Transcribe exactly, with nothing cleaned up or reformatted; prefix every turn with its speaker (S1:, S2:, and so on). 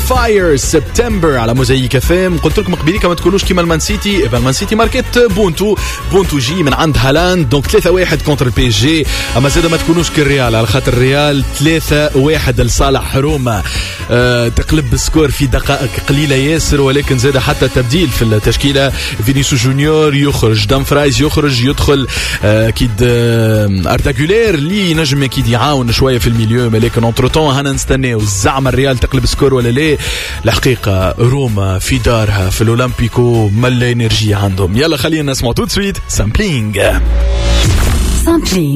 S1: فاير سبتمبر على موزايك اف ام. قلت لكم قبيلي كما تقولوش كيما المان سيتي، المان سيتي ماركت بونتو بونتو جي من عند هالاند، دونك ثلاثة واحد كونتر البي اس جي. اما زاد ما تكونوش كالريال، على خاطر الريال ثلاثة واحد لصالح روما. أه تقلب السكور في دقائق قليله ياسر، ولكن زاد حتى تبديل في التشكيله. فينيسيوس جونيور يخرج، دامفرايز يخرج، يدخل اكيد أه ارتاغولير اللي نجم اكيد يعاون شويه في الميليو. ولكن انتر طون هنا نستناو زعما الريال تقلب سكور ولا لا. الحقيقه روما في دارها في الاولمبيكو ملا انرجي عندهم. يلا خلينا نسمع تو سويت سامبلينغ.